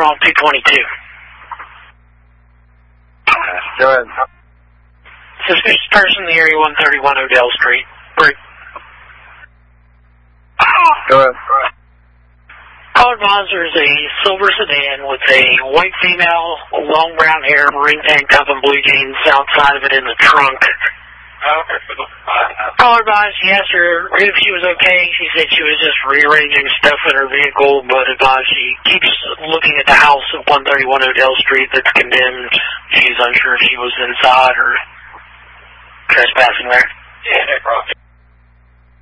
on 222. Go ahead. Suspicious person in the area 131 Odell Street. Break. Go ahead. Call advised there's a silver sedan with a white female, long brown hair, ring tank top, and blue jeans outside of it in the trunk. Call advised, she asked her if she was okay. She said she was just rearranging stuff in her vehicle, but advised she keeps looking at the house at 131 Odell Street that's condemned. She's unsure if she was inside or trespassing there. Yeah, no problem.